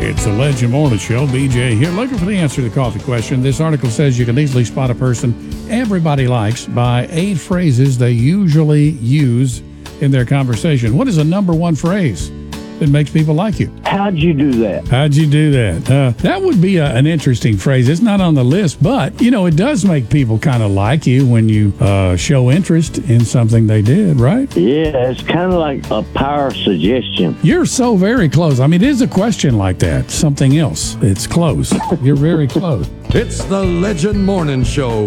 It's the Legend Morning Show. BJ here, looking for the answer to the coffee question. This article says you can easily spot a person everybody likes by 8 phrases they usually use in their conversation. What is the number one phrase that makes people like you? How'd you do that? How'd you do that? That would be an interesting phrase. It's not on the list, but, it does make people kind of like you when you show interest in something they did, right? Yeah, it's kind of like a power suggestion. You're so very close. I mean, it is a question like that. Something else. It's close. You're very close. It's the Legend Morning Show